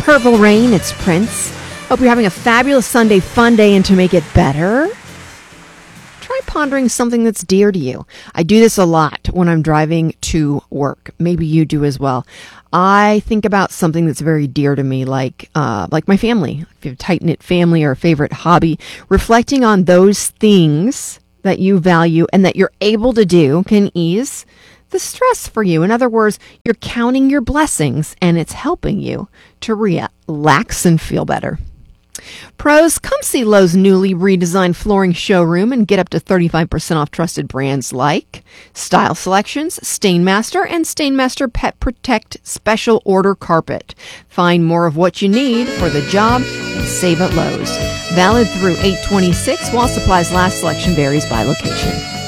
Purple Rain, it's Prince. Hope you're having a fabulous Sunday fun day, and to make it better, try pondering something that's dear to you. I do this a lot when I'm driving to work. Maybe you do as well. I think about something that's very dear to me, like my family. If you have a tight-knit family or a favorite hobby, reflecting on those things that you value and that you're able to do can ease the stress for you. In other words, you're counting your blessings and it's helping you to relax and feel better. Pros, come see Lowe's newly redesigned flooring showroom and get up to 35% off trusted brands like Style Selections, Stainmaster, and Stainmaster Pet Protect Special Order Carpet. Find more of what you need for the job and save at Lowe's. Valid through 8/26 while supplies last. Selection varies by location.